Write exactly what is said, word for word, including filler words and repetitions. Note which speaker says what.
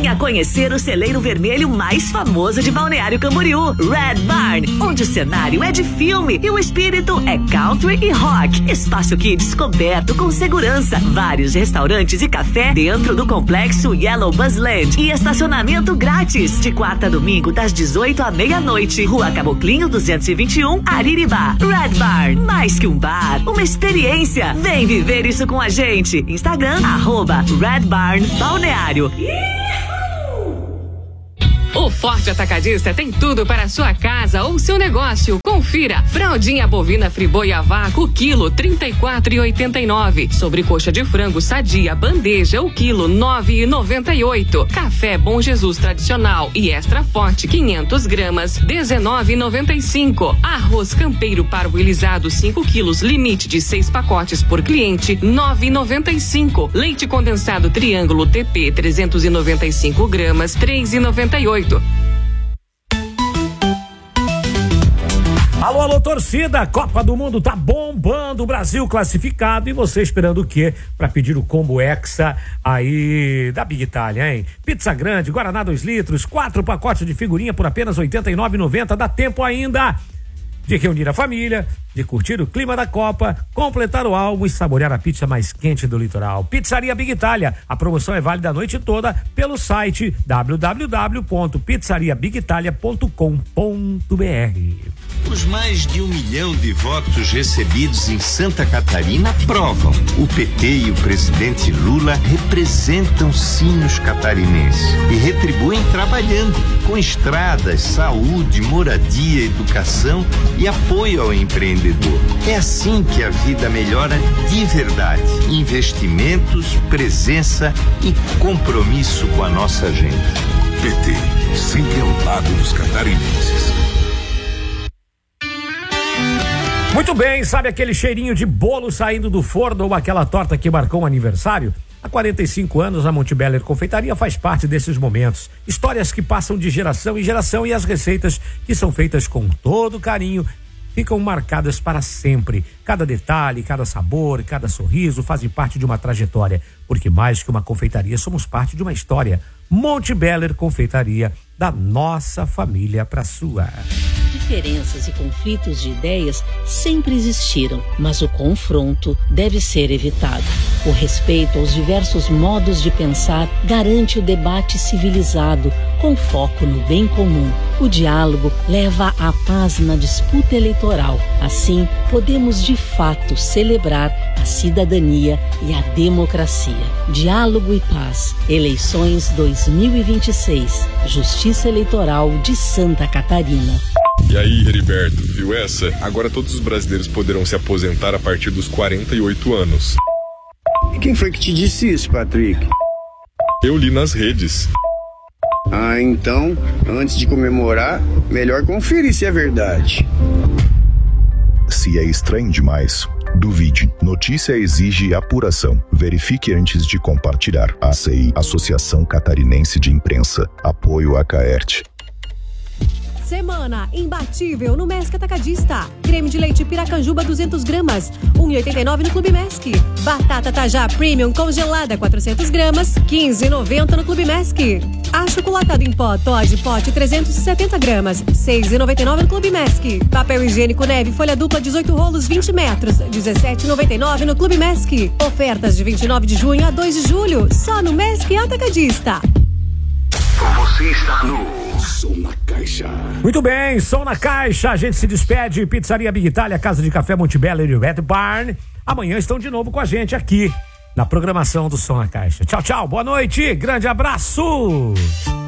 Speaker 1: Venha conhecer o celeiro vermelho mais famoso de Balneário Camboriú, Red Barn, onde o cenário é de filme e o espírito é country e rock. Espaço Kids coberto com segurança, vários restaurantes e café dentro do complexo Yellow Buzzland e estacionamento grátis de quarta a domingo das dezoito à meia-noite. Rua Caboclinho duzentos e vinte e um, Ariribá. Red Barn, mais que um bar, uma experiência. Vem viver isso com a gente. Instagram, arroba Red Barn Balneário.
Speaker 2: O Forte Atacadista tem tudo para a sua casa ou seu negócio. Confira: fraldinha bovina Friboi a vácuo, quilo trinta e quatro reais e oitenta e nove centavos. Sobrecoxa de frango Sadia bandeja, o quilo nove reais e noventa e oito centavos. Café Bom Jesus tradicional e extra forte quinhentas gramas, dezenove reais e noventa e cinco centavos. Arroz Campeiro parboilizado cinco quilos, limite de seis pacotes por cliente, nove reais e noventa e cinco centavos. Leite condensado Triângulo T P trezentos e noventa e cinco gramas, três reais e noventa e oito centavos.
Speaker 3: Alô, alô, torcida, Copa do Mundo tá bombando, o Brasil classificado e você esperando o quê? Pra pedir o combo Hexa aí da Big Italia, hein? Pizza grande, Guaraná dois litros, quatro pacotes de figurinha por apenas oitenta e nove reais e noventa centavos, dá tempo ainda de reunir a família, de curtir o clima da Copa, completar o álbum e saborear a pizza mais quente do litoral. Pizzaria Big Italia, a promoção é válida a noite toda pelo site w w w ponto pizzaria big italia ponto com ponto b r.
Speaker 4: Os mais de um milhão de votos recebidos em Santa Catarina provam: o P T e o presidente Lula representam sim os catarinenses e retribuem trabalhando com estradas, saúde, moradia, educação e apoio ao empreendedor. É assim que a vida melhora de verdade. Investimentos, presença e compromisso com a nossa gente.
Speaker 5: P T, sempre ao lado dos catarinenses.
Speaker 3: Muito bem, sabe aquele cheirinho de bolo saindo do forno ou aquela torta que marcou um aniversário? Há quarenta e cinco anos, a Montebeller Confeitaria faz parte desses momentos. Histórias que passam de geração em geração e as receitas que são feitas com todo carinho ficam marcadas para sempre. Cada detalhe, cada sabor, cada sorriso fazem parte de uma trajetória, porque mais que uma confeitaria, somos parte de uma história. Montebeller Confeitaria, da nossa família para sua.
Speaker 6: Diferenças e conflitos de ideias sempre existiram, mas o confronto deve ser evitado. O respeito aos diversos modos de pensar garante o debate civilizado, com foco no bem comum. O diálogo leva à paz na disputa eleitoral. Assim, podemos de fato celebrar a cidadania e a democracia. Diálogo e paz. Eleições dois mil e vinte e seis. Justiça Eleitoral de Santa Catarina.
Speaker 7: E aí, Heriberto, viu essa? Agora todos os brasileiros poderão se aposentar a partir dos quarenta e oito anos.
Speaker 8: E quem foi que te disse isso, Patrick?
Speaker 7: Eu li nas redes.
Speaker 8: Ah, então, antes de comemorar, melhor conferir se é verdade.
Speaker 5: Se é estranho demais, duvide. Notícia exige apuração. Verifique antes de compartilhar. A C I, Associação Catarinense de Imprensa. Apoio a Caerte.
Speaker 9: Semana imbatível no Mesc Atacadista. Creme de leite Piracanjuba duzentas gramas, um real e oitenta e nove centavos no Clube Mesc. Batata Tajá Premium congelada quatrocentas gramas, quinze reais e noventa centavos no Clube Mesc. Achocolatado em pó Toddy Pote trezentas e setenta gramas, seis reais e noventa e nove centavos no Clube Mesc. Papel higiênico Neve folha dupla dezoito rolos vinte metros, dezessete reais e noventa e nove centavos no Clube Mesc. Ofertas de vinte e nove de junho a dois de julho, só no Mesc Atacadista.
Speaker 5: Você está no Som na Caixa.
Speaker 3: Muito bem, Som na Caixa, a gente se despede. Pizzaria Big Italia, Casa de Café Montebeller e Red Barn. Amanhã estão de novo com a gente aqui na programação do Som na Caixa. Tchau, tchau, boa noite, grande abraço.